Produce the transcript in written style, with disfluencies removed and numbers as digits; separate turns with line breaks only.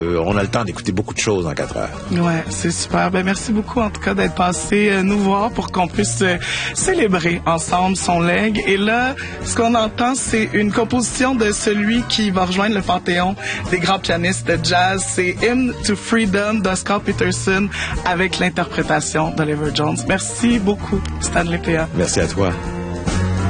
On a le temps d'écouter beaucoup de choses en 4 heures.
Ouais, c'est super. Ben merci beaucoup en tout cas d'être passé nous voir pour qu'on puisse célébrer ensemble son legs. Et là, ce qu'on entend, c'est une composition de celui qui va rejoindre le panthéon des grands pianistes de jazz. C'est Hymn to Freedom d'Oscar Peterson avec l'interprétation d'Oliver Jones. Merci beaucoup, Stanley Péa.
Merci à toi.